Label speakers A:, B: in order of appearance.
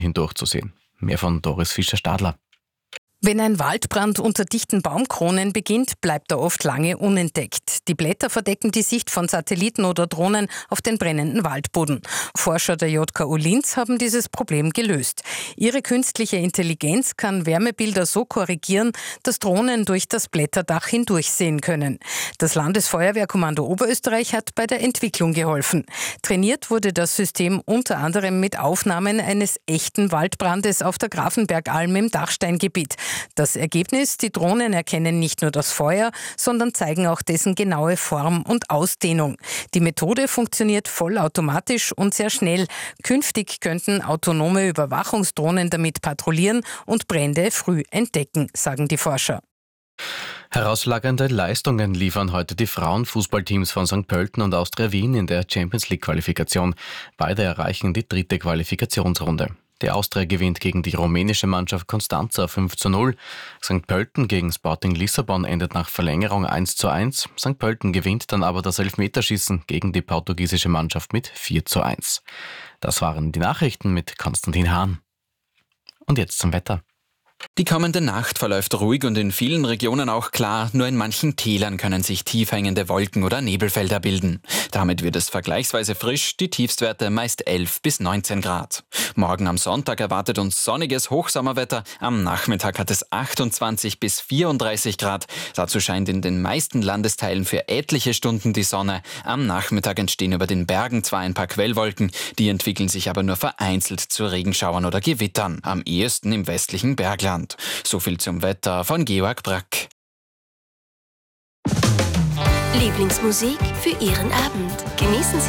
A: hindurchzusehen. Mehr von Doris Fischer-Stadler.
B: Wenn ein Waldbrand unter dichten Baumkronen beginnt, bleibt er oft lange unentdeckt. Die Blätter verdecken die Sicht von Satelliten oder Drohnen auf den brennenden Waldboden. Forscher der JKU Linz haben dieses Problem gelöst. Ihre künstliche Intelligenz kann Wärmebilder so korrigieren, dass Drohnen durch das Blätterdach hindurchsehen können. Das Landesfeuerwehrkommando Oberösterreich hat bei der Entwicklung geholfen. Trainiert wurde das System unter anderem mit Aufnahmen eines echten Waldbrandes auf der Grafenbergalm im Dachsteingebiet. Das Ergebnis: Die Drohnen erkennen nicht nur das Feuer, sondern zeigen auch dessen genaue Form und Ausdehnung. Die Methode funktioniert vollautomatisch und sehr schnell. Künftig könnten autonome Überwachungsdrohnen damit patrouillieren und Brände früh entdecken, sagen die Forscher.
A: Herausragende Leistungen liefern heute die Frauenfußballteams von St. Pölten und Austria Wien in der Champions-League-Qualifikation. Beide erreichen die 3. Qualifikationsrunde. Die Austria gewinnt gegen die rumänische Mannschaft Constanța 5:0. St. Pölten gegen Sporting Lissabon endet nach Verlängerung 1:1. St. Pölten gewinnt dann aber das Elfmeterschießen gegen die portugiesische Mannschaft mit 4:1. Das waren die Nachrichten mit Konstantin Hahn. Und jetzt zum Wetter.
C: Die kommende Nacht verläuft ruhig und in vielen Regionen auch klar, nur in manchen Tälern können sich tief hängende Wolken- oder Nebelfelder bilden. Damit wird es vergleichsweise frisch, die Tiefstwerte meist 11 bis 19 Grad. Morgen am Sonntag erwartet uns sonniges Hochsommerwetter, am Nachmittag hat es 28 bis 34 Grad. Dazu scheint in den meisten Landesteilen für etliche Stunden die Sonne. Am Nachmittag entstehen über den Bergen zwar ein paar Quellwolken, die entwickeln sich aber nur vereinzelt zu Regenschauern oder Gewittern, am ehesten im westlichen Bergland. So viel zum Wetter von Georg Brack.
D: Lieblingsmusik für Ihren Abend. Genießen Sie